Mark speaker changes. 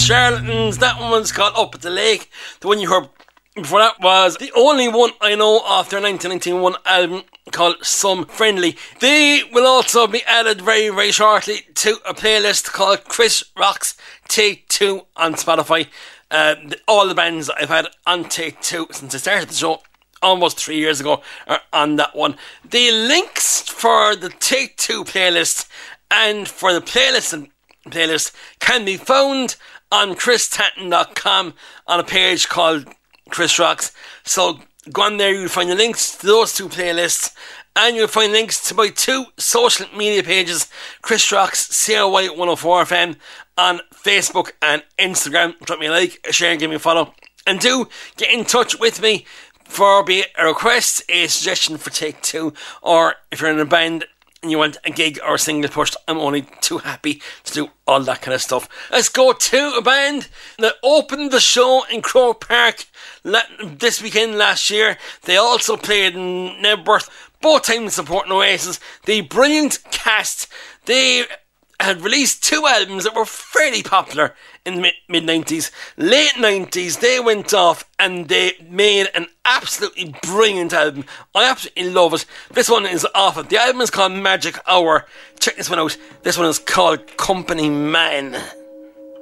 Speaker 1: Charlatans. That one was called Up at the Lake. The one you heard before that was the only one I know of their 1991 album called Some Friendly. They will also be added very, very shortly to a playlist called Chris Rock's Take Two on Spotify. All the bands that I've had on Take Two since I started the show almost 3 years ago are on that one. The links for the Take Two playlist and for the playlist can be found on christatton.com on a page called Chris Rocks. So go on there, you'll find the links to those two playlists, and you'll find links to my two social media pages, Chris Rocks CRY 104 FM on Facebook and Instagram. Drop me a like, a share, and give me a follow, and do get in touch with me for be it a request, a suggestion for Take Two, or if you're in a band and you want a gig or a single pushed, I'm only too happy to do all that kind of stuff. Let's go to a band that opened the show in Croke Park this weekend last year. They also played in Nebworth, both times supporting Oasis. The Brilliant Cast. They had released two albums that were fairly popular in the mid-90s. Late 90s, they went off and they made an absolutely brilliant album. I absolutely love it. This one is off it. The album is called Magic Hour. Check this one out. This one is called Company Man.